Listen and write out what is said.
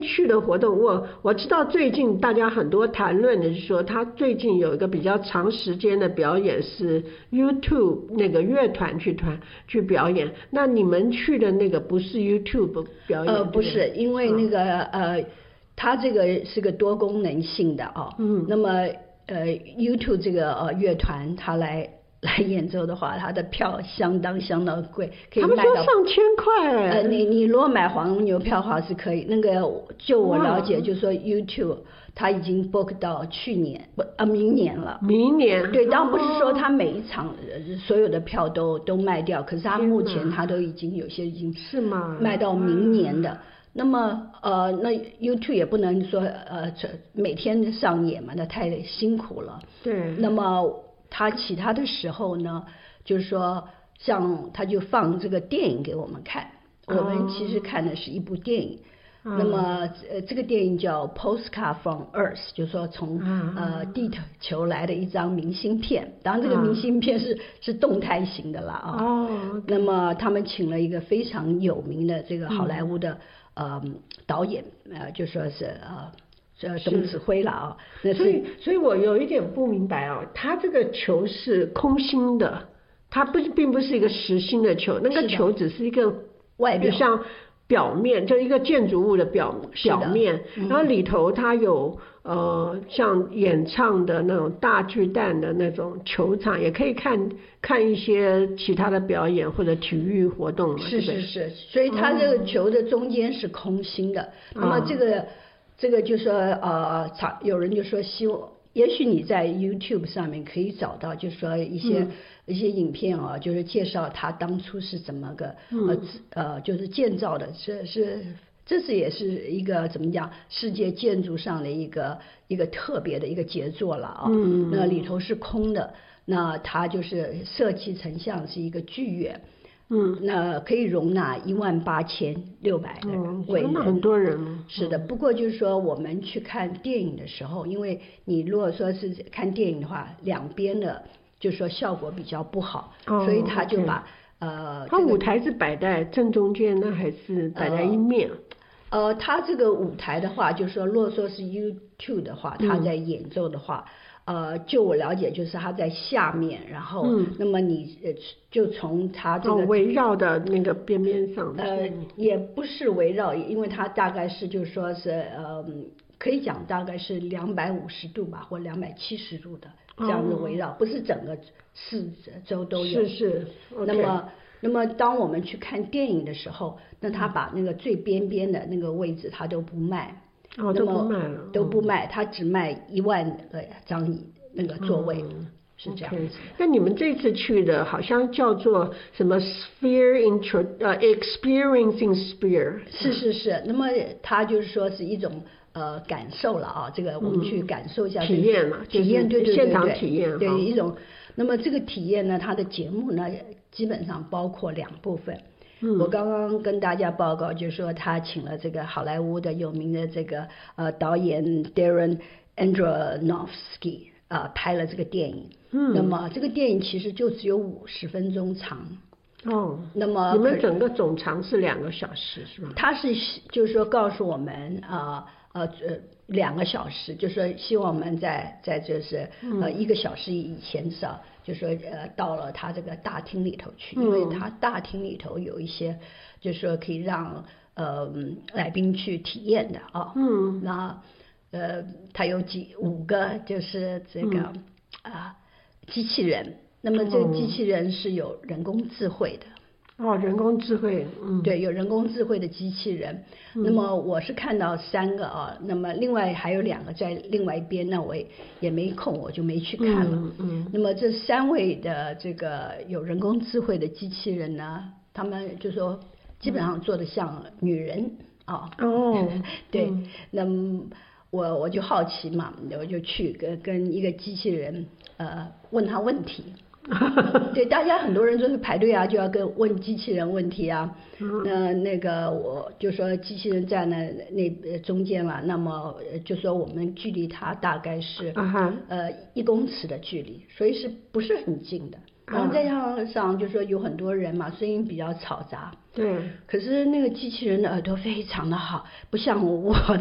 去的活动，我知道最近大家很多谈论的是说，他最近有一个比较长时间的表演是 YouTube 那个乐团去表演，那你们去的那个不是 YouTube 表演？ 不是，因为那个它这个是个多功能性的哦。那么YouTube 这个乐团它来演奏的话，它的票相当贵，可以卖到。他们说上千块。 你如果买黄牛票的话是可以。那个就我了解，就是说 YouTube 它已经 book 到明年了。 明年。 对，当然不是说它每一场所有的票都卖掉，可是它目前它都已经有些已经是吗？ 卖到明年的。那么那 YouTube 也不能说每天上演嘛，那太辛苦了。 对。 那么他其他的时候呢，就是说像他就放这个电影给我们看，我们其实看的是一部电影。那么这个电影叫 Postcard from Earth， 就是说从地球来的一张明信片。当然这个明信片是动态型的啦啊。那么他们请了一个非常有名的这个好莱坞的导演，就说是总指挥了啊。 所以我有一点不明白哦，他这个球是空心的，它并不是一个实心的球，那个球只是一个外表， 像表面，就一个建筑物的表面，然后里头它有像演唱的那种大巨蛋的那种球场，也可以看一些其他的表演或者体育活动嘛。 是，所以它这个球的中间是空心的。那么这个就说有人就说希望，也许你在 YouTube 上面可以找到，就是说一些影片啊，就是介绍他当初是怎么个就是建造的，这是也是一个怎么讲，世界建筑上的一个特别的一个杰作了啊。那里头是空的，那它就是设计成像是一个剧院。那可以容纳18600个人， 那很多人。 是的，不过就是说我们去看电影的时候，因为你如果说是看电影的话，两边的就是说效果比较不好，所以他就把他舞台是摆在正中间呢，还是摆在一面？ 他这个舞台的话，就是说，如果说是 YouTube 的话，他在演奏的话。就我了解，就是它在下面，然后，那么你就从它这个围绕的那个边上， 也不是围绕，因为它大概是就是说是可以讲大概是250度吧，或270度的这样子围绕，不是整个四周都有。 是。 那么当我们去看电影的时候，那他把那个最边边的那个位置他都不卖。都不卖，他只卖10000个张那个座位，是这样子。 那你们这次去的好像叫做什么 experiencing sphere？ 是。那么它就是说是一种感受了啊，这个我们去感受一下体验嘛， 体验对， 现场体验对一种。那么这个体验呢，它的节目呢基本上包括2部分。我刚刚跟大家报告，就是说他请了这个好莱坞的有名的这个导演 Darren Aronofsky 拍了这个电影。那么这个电影其实就只有50分钟长。那么你们整个总长是2个小时是吧？ 他是就是说告诉我们2个小时，就是说希望我们在就是1个小时以前至少。就说到了他这个大厅里头去，因为他大厅里头有一些，就是说可以让来宾去体验的啊。那他有5个就是这个机器人，那么这个机器人是有人工智慧的。 人工智慧。 对，有人工智慧的机器人。那么我是看到3个啊，那么另外还有2个在另外一边，那我也没空，我就没去看了。那么这3位的这个有人工智慧的机器人呢，他们就说基本上做的像女人啊。对，那么我就好奇嘛，我就去跟一个机器人问他问题。对，大家很多人就是排队啊，就要问机器人问题啊。那个我就说机器人站在那中间了，那么就说我们距离它大概是1公尺的距离，所以是不是很近的？ 然后再加上就是说有很多人嘛，声音比较嘈杂。 对。 可是那个机器人的耳朵非常的好，不像我